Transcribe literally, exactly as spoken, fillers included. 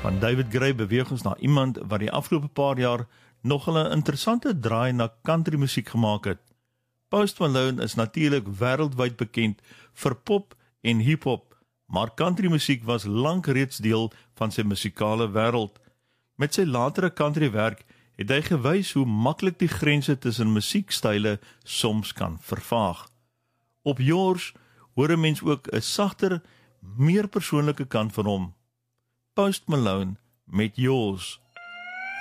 Van David Gray beweeg ons na iemand wat die afgelope paar jaar nog 'n interessante draai na country musiek gemaak het. Post Malone is natuurlik wêreldwyd bekend vir pop en hip-hop, maar country musiek was lank reeds deel van sy musikale wêreld. Met sy latere country werk het hy gewys hoe maklik die grense tussen musiekstyle soms kan vervaag. Op Yours hoor 'n mens ook 'n sagter, meer persoonlike kant van hom. Post Malone met Yours.